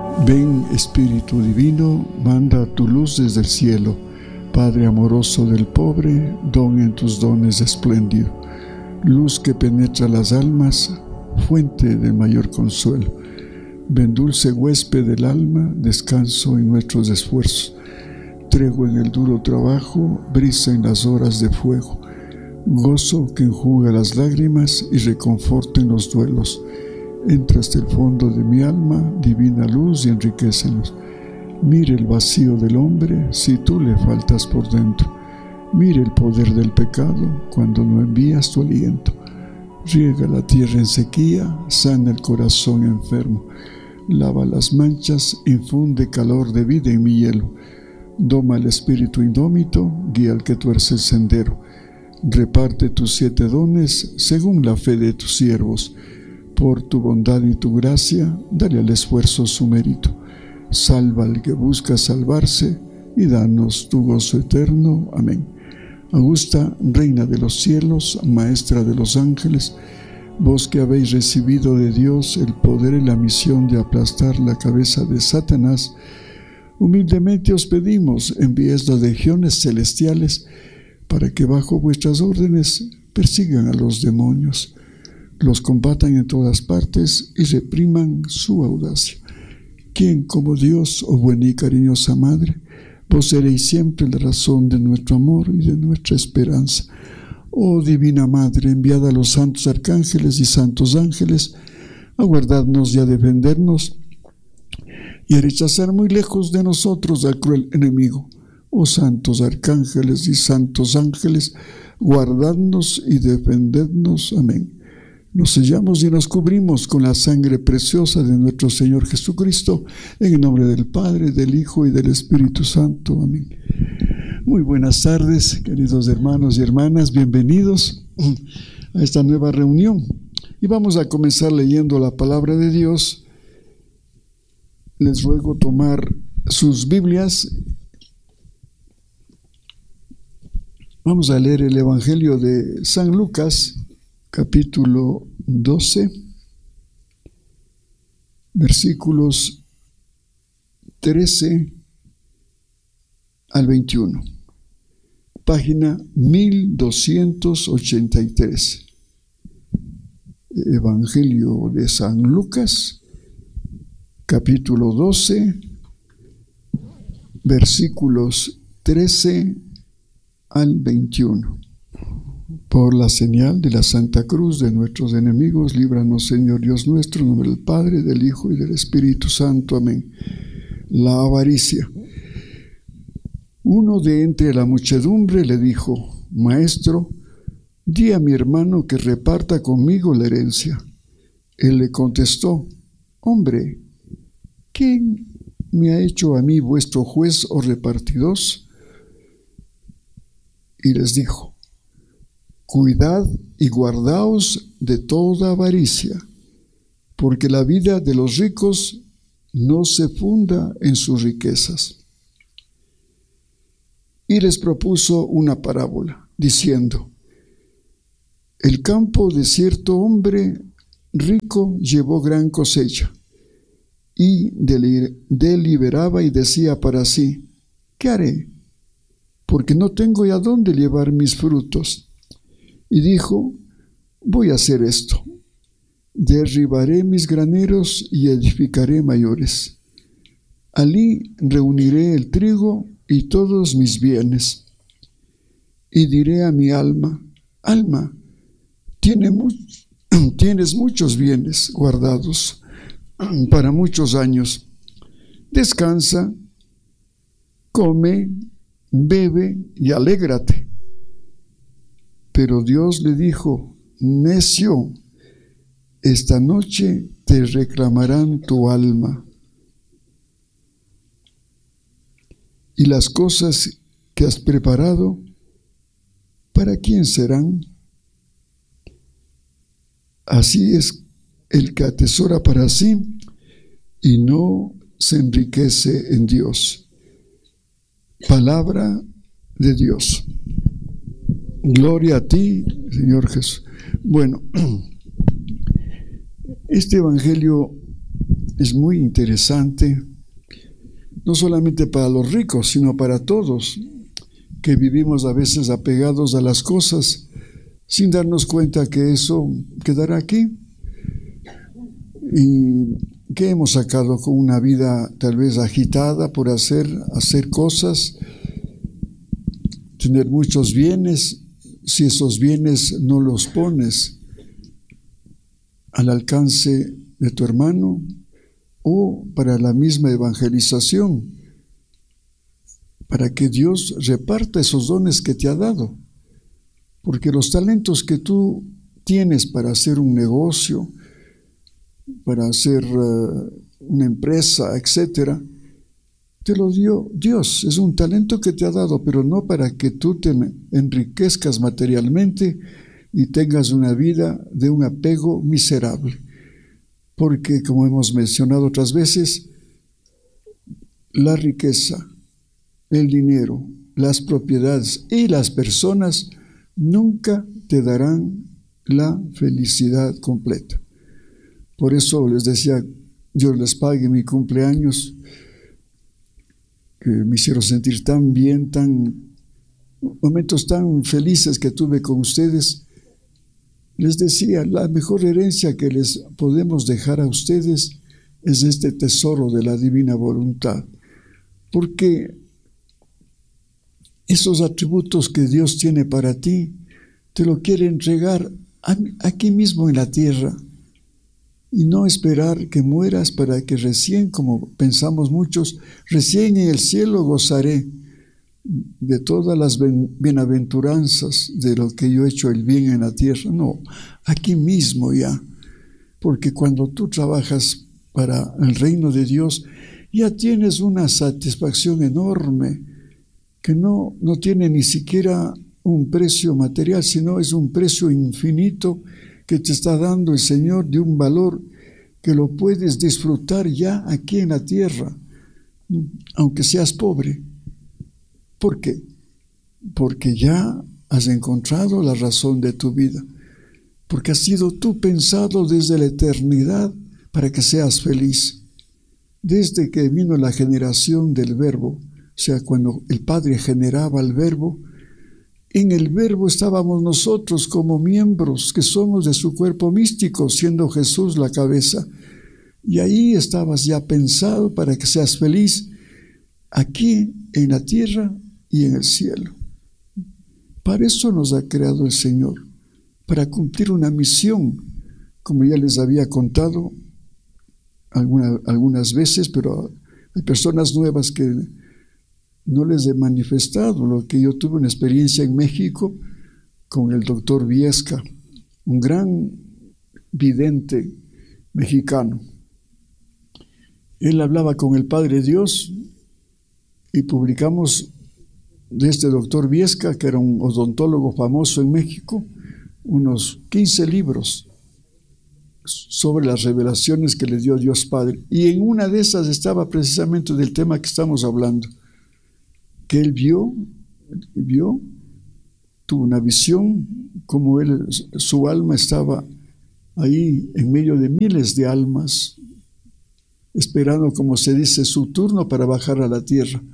Ven, Espíritu Divino, manda tu luz desde el cielo. Padre amoroso del pobre, don en tus dones espléndido. Luz que penetra las almas, fuente de mayor consuelo. Ven, dulce huésped del alma, descanso en nuestros esfuerzos. Tregua en el duro trabajo, brisa en las horas de fuego. Gozo que enjuga las lágrimas y reconforta en los duelos. Entra hasta el fondo de mi alma, divina luz, y enriquecenos. Mire el vacío del hombre si tú le faltas por dentro. Mire el poder del pecado cuando no envías tu aliento. Riega la tierra en sequía, sana el corazón enfermo. Lava las manchas, infunde calor de vida en mi hielo. Doma el espíritu indómito, guía al que tuerce el sendero. Reparte tus 7 dones según la fe de tus siervos. Por tu bondad y tu gracia, dale al esfuerzo su mérito. Salva al que busca salvarse y danos tu gozo eterno. Amén. Augusta, Reina de los cielos, Maestra de los ángeles, vos que habéis recibido de Dios el poder y la misión de aplastar la cabeza de Satanás, humildemente os pedimos, enviéis las legiones celestiales para que bajo vuestras órdenes persigan a los demonios, los combatan en todas partes y repriman su audacia. ¿Quién como Dios, oh buena y cariñosa Madre? Vos seréis siempre la razón de nuestro amor y de nuestra esperanza. Oh Divina Madre, enviada a los santos arcángeles y santos ángeles, a guardarnos y a defendernos y a rechazar muy lejos de nosotros al cruel enemigo. Oh santos arcángeles y santos ángeles, guardadnos y defendednos. Amén. Nos sellamos y nos cubrimos con la sangre preciosa de nuestro Señor Jesucristo, en el nombre del Padre, del Hijo y del Espíritu Santo. Amén. Muy buenas tardes, queridos hermanos y hermanas, bienvenidos a esta nueva reunión. Y vamos a comenzar leyendo la palabra de Dios. Les ruego tomar sus Biblias. Vamos a leer el Evangelio de San Lucas, capítulo 12, versículos 13 al 21, página 1283. Evangelio de San Lucas, capítulo 12, versículos 13 al 21. Por la señal de la Santa Cruz de nuestros enemigos, líbranos, Señor Dios nuestro, en nombre del Padre, del Hijo y del Espíritu Santo. Amén. La avaricia. Uno de entre la muchedumbre le dijo: Maestro, di a mi hermano que reparta conmigo la herencia. Él le contestó: Hombre, ¿quién me ha hecho a mí vuestro juez o repartidor? Y les dijo: Cuidad y guardaos de toda avaricia, porque la vida de los ricos no se funda en sus riquezas. Y les propuso una parábola, diciendo: El campo de cierto hombre rico llevó gran cosecha, y deliberaba y decía para sí: ¿Qué haré? Porque no tengo ya dónde llevar mis frutos. Y dijo: Voy a hacer esto. Derribaré mis graneros y edificaré mayores. Allí reuniré el trigo y todos mis bienes. Y diré a mi alma: Alma, tienes muchos bienes guardados para muchos años. Descansa, come, bebe y alégrate. Pero Dios le dijo: Necio, esta noche te reclamarán tu alma. Y las cosas que has preparado, ¿para quién serán? Así es el que atesora para sí y no se enriquece en Dios. Palabra de Dios. Gloria a ti, Señor Jesús. Bueno, este evangelio es muy interesante, no solamente para los ricos, sino para todos, que vivimos a veces apegados a las cosas sin darnos cuenta que eso quedará aquí. Y que hemos sacado con una vida tal vez agitada por hacer cosas, tener muchos bienes, si esos bienes no los pones al alcance de tu hermano o para la misma evangelización, para que Dios reparta esos dones que te ha dado. Porque los talentos que tú tienes para hacer un negocio, para hacer una empresa, etcétera, te lo dio Dios. Es un talento que te ha dado, pero no para que tú te enriquezcas materialmente y tengas una vida de un apego miserable. Porque, como hemos mencionado otras veces, la riqueza, el dinero, las propiedades y las personas nunca te darán la felicidad completa. Por eso les decía, Dios les pague mi cumpleaños, que me hicieron sentir tan bien, momentos tan felices que tuve con ustedes. Les decía, la mejor herencia que les podemos dejar a ustedes es este tesoro de la divina voluntad, porque esos atributos que Dios tiene para ti, te lo quiere entregar aquí mismo en la tierra, y no esperar que mueras para que recién, como pensamos muchos, recién en el cielo gozaré de todas las bienaventuranzas de lo que yo he hecho el bien en la tierra. No, aquí mismo ya, porque cuando tú trabajas para el reino de Dios, ya tienes una satisfacción enorme que no tiene ni siquiera un precio material, sino es un precio infinito que te está dando el Señor, de un valor que lo puedes disfrutar ya aquí en la tierra, aunque seas pobre. ¿Por qué? Porque ya has encontrado la razón de tu vida, porque has sido tú pensado desde la eternidad para que seas feliz. Desde que vino la generación del Verbo, o sea, cuando el Padre generaba el Verbo, en el Verbo estábamos nosotros como miembros que somos de su cuerpo místico, siendo Jesús la cabeza. Y ahí estabas ya pensado para que seas feliz aquí en la tierra y en el cielo. Para eso nos ha creado el Señor, para cumplir una misión, como ya les había contado algunas veces, pero hay personas nuevas que no les he manifestado lo que yo tuve una experiencia en México con el doctor Viesca, un gran vidente mexicano. Él hablaba con el Padre Dios y publicamos de este doctor Viesca, que era un odontólogo famoso en México, unos 15 libros sobre las revelaciones que le dio Dios Padre. Y en una de esas estaba precisamente del tema que estamos hablando, que él vio, tuvo una visión, como su alma estaba ahí en medio de miles de almas, esperando, como se dice, su turno para bajar a la tierra.